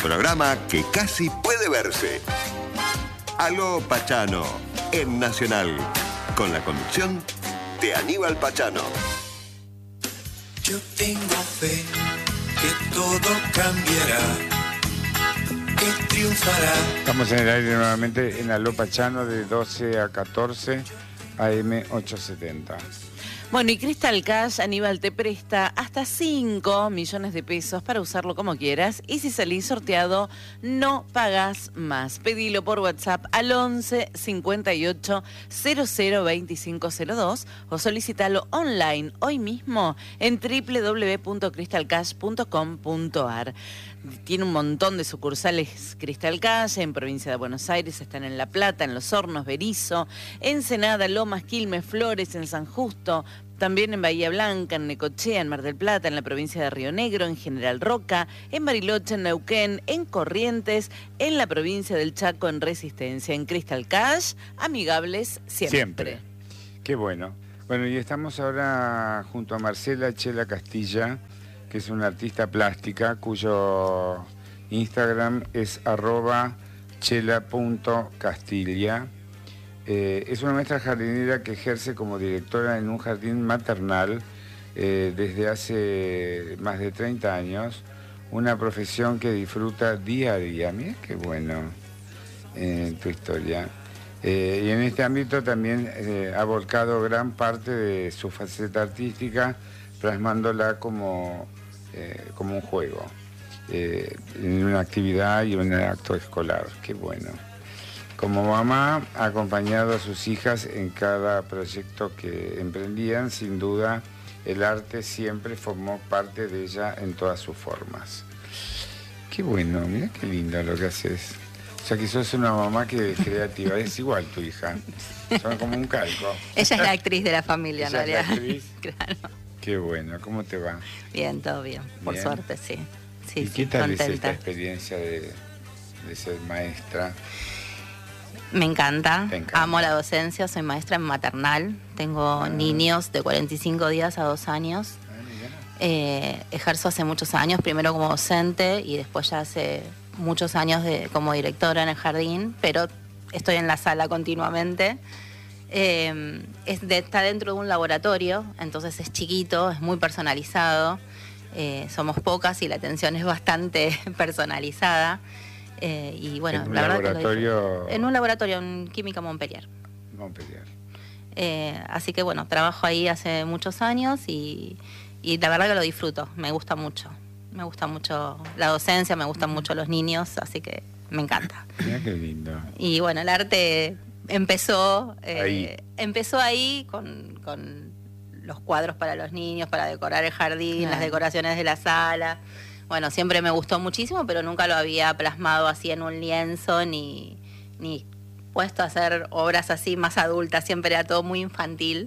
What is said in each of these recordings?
programa que casi puede verse. Aló Pachano, en Nacional, con la conducción de Aníbal Pachano. Yo tengo fe que todo cambiará, que triunfará. Estamos en el aire nuevamente en Aló Pachano de 12 a 14 AM 870. Bueno, y Crystal Cash, Aníbal, te presta hasta 5 millones de pesos para usarlo como quieras. Y si salís sorteado, no pagás más. Pedilo por WhatsApp al 11 58 00 2502 o solicitalo online hoy mismo en www.crystalcash.com.ar. Tiene un montón de sucursales Crystal Cash en provincia de Buenos Aires, están en La Plata, en Los Hornos, Berisso, Ensenada, Lomas, Quilmes, Flores, en San Justo, también en Bahía Blanca, en Necochea, en Mar del Plata, en la provincia de Río Negro, en General Roca, en Bariloche, en Neuquén, en Corrientes, en la provincia del Chaco, en Resistencia, en Crystal Cash, amigables siempre. Qué bueno. Bueno, y estamos ahora junto a Marcela Chela Castilla, que es una artista plástica cuyo Instagram es @chela.castilla. Es una maestra jardinera que ejerce como directora en un jardín maternal desde hace más de 30 años, una profesión que disfruta día a día. Mira qué bueno tu historia. Y en este ámbito también ha volcado gran parte de su faceta artística, plasmándola como un juego, en una actividad y en un acto escolar. Qué bueno. Como mamá, ha acompañado a sus hijas en cada proyecto que emprendían. Sin duda, el arte siempre formó parte de ella en todas sus formas. Qué bueno, mira qué lindo lo que haces. O sea que sos una mamá que es creativa, es igual tu hija. Son como un calco. Ella es la actriz de la familia, en ¿Ella realidad. es la actriz? Claro. Qué bueno, ¿cómo te va? Bien, todo bien, por Bien. suerte, sí. Sí, ¿Y sí, qué tal es esta contenta. experiencia de ser maestra? Me encanta. Te encanta. Amo la docencia, soy maestra en maternal, tengo niños de 45 días a 2 años. Ejerzo hace muchos años, primero como docente y después ya hace muchos años como directora en el jardín, pero estoy en la sala continuamente. Está dentro de un laboratorio, entonces es chiquito, es muy personalizado. Somos pocas y la atención es bastante personalizada. Y bueno, ¿En un la verdad que laboratorio? en un laboratorio en Química Montpellier. Montpellier. Así que bueno, trabajo ahí hace muchos años y la verdad que lo disfruto, me gusta mucho. Me gusta mucho la docencia, me gustan mucho los niños, así que me encanta. Mira qué lindo. Y bueno, el arte empezó Ahí. con los cuadros para los niños, para decorar el jardín, Claro. las decoraciones de la sala. Bueno, siempre me gustó muchísimo, pero nunca lo había plasmado así en un lienzo ni puesto a hacer obras así más adultas, siempre era todo muy infantil.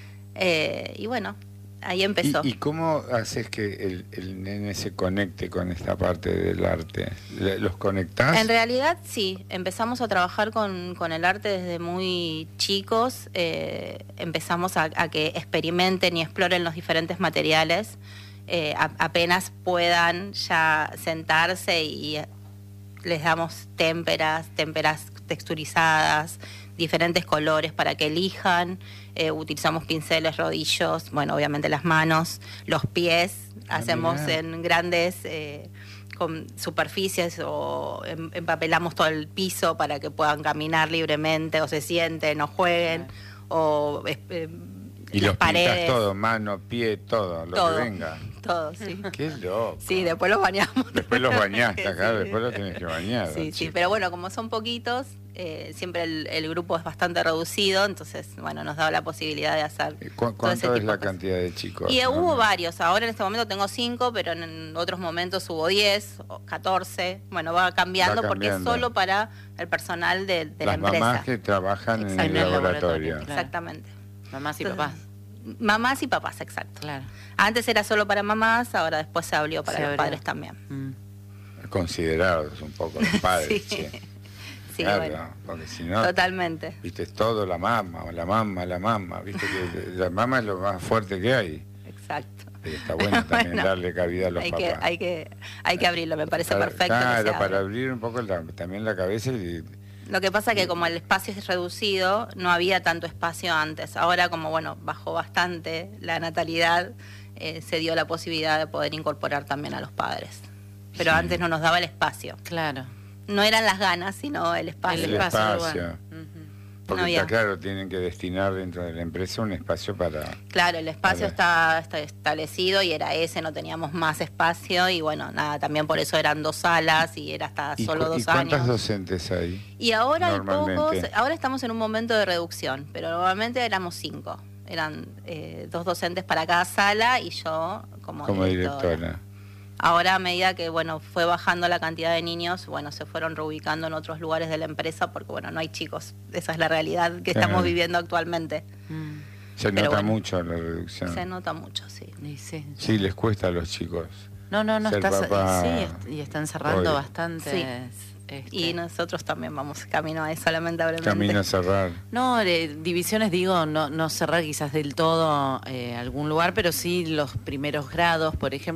Y bueno, ahí empezó. ¿Y cómo haces que el nene se conecte con esta parte del arte? ¿Los conectás? En realidad sí, empezamos a trabajar con el arte desde muy chicos, empezamos a que experimenten y exploren los diferentes materiales, apenas puedan ya sentarse y les damos témperas texturizadas, diferentes colores para que elijan, utilizamos pinceles, rodillos, bueno, obviamente las manos, los pies, hacemos mirá. en grandes con superficies o empapelamos todo el piso para que puedan caminar libremente o se sienten o jueguen o Y las los paredes. pintas todo, mano, pie, todo, lo Todo. que venga. Todo, sí. Qué loco. Sí, después los bañamos. Después los bañaste acá, Sí. después los tenés que bañar. Sí, sí, chico. pero bueno, como son poquitos, siempre el grupo es bastante reducido, entonces, bueno, nos da la posibilidad de hacer todo ese ¿Cuánto es tipo la de cosas. cantidad de chicos? Y ¿no? hubo varios, ahora en este momento tengo 5, pero en otros momentos hubo 10, o 14, bueno, va cambiando, porque es cambiando. solo para el personal de la Las empresa. mamás que trabajan en Exacto. el En el laboratorio, laboratorio. claro. Exactamente. Mamás y Entonces, papás. Mamás y papás, exacto. Claro. Antes era solo para mamás, ahora después se abrió para Se los abrió. padres también. Considerados un poco los padres. Sí. Sí. Sí, Claro, bueno, porque si no, totalmente. viste, es todo la mamá, viste que la mamá es lo más fuerte que hay. Exacto. Pero está bueno también Bueno, darle cabida a los papás. hay que abrirlo, me parece perfecto. Claro, que se para abra. abrir un poco también la cabeza y... Lo que pasa que como el espacio es reducido, no había tanto espacio antes. Ahora como, bueno, bajó bastante la natalidad, se dio la posibilidad de poder incorporar también a los padres. Pero Sí. antes no nos daba el espacio. Claro. No eran las ganas, sino el espacio. El espacio. Ujú. Porque No había. está claro, tienen que destinar dentro de la empresa un espacio para... Claro, el espacio está establecido y era ese, no teníamos más espacio y bueno, nada, también por eso eran 2 salas y era hasta solo 2 ¿Y cuántos años. docentes hay? Y ahora hay normalmente? pocos, ahora estamos en un momento de reducción, pero normalmente éramos 5. Eran 2 docentes para cada sala y yo como directora. Ahora a medida que bueno fue bajando la cantidad de niños, bueno, se fueron reubicando en otros lugares de la empresa porque bueno, no hay chicos. Esa es la realidad que Claro. estamos viviendo actualmente. Mm. Se Pero nota bueno, mucho la reducción. Se nota mucho, sí. Y sí. Sí, les cuesta a los chicos. No, Ser está, papá y están cerrando hoy. bastante. Sí. Y nosotros también vamos camino a eso, lamentablemente. Camino a cerrar. No, divisiones digo, no cerrar quizás del todo algún lugar, pero sí los primeros grados, por ejemplo.